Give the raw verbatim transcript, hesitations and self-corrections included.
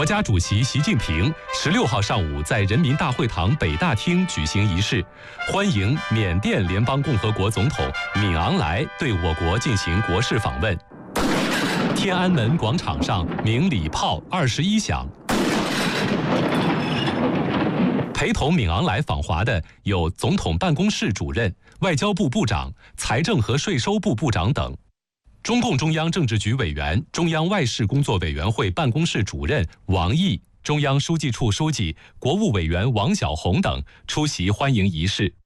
国家主席习近平十六号上午在人民大会堂北大厅举行仪式，欢迎缅甸联邦共和国总统敏昂莱对我国进行国事访问。天安门广场上鸣礼炮二十一响。陪同敏昂莱访华的有总统办公室主任、外交部部长、财政和税收部部长等。中共中央政治局委员、中央外事工作委员会办公室主任王毅、中央书记处书记、国务委员王晓红等出席欢迎仪式。